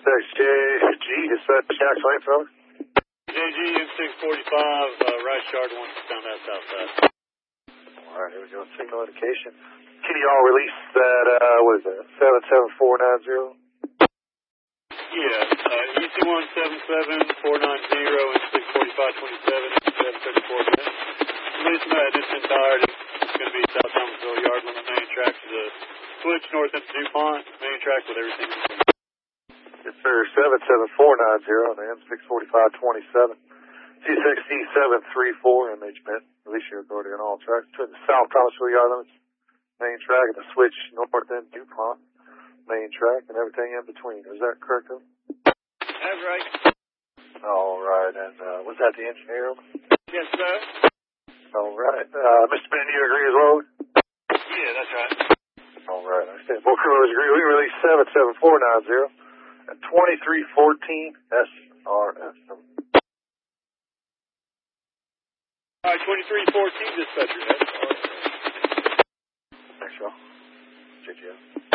SXJG, dispatch Jack Flamethrower. JG M645, Rice Yard, one found out southside. Alright, here we go, signal indication. Can you all release that, what is that, 77490? Yeah, EC177 490 and 64527 734 minutes. Release that, it's entire. It's going to be South Thomasville Yard on the main track to the switch north into DuPont, main track with everything in between. Yes, sir, 77490 on the M64527. C6C734, MH Mint. Release your authority on all tracks between the South Thomasville Yard limits, main track, and the switch north into DuPont, main track, and everything in between. Is that correct, though? That's right. All right, and was that the engineer? Yes, sir. All right. Mr. Ben, you agree as well? Yeah, that's right. All right, I understand. Both crews agree. We release 77490 at 2314 SRS. All right, 2314 dispatcher. Thanks, y'all. Check you out.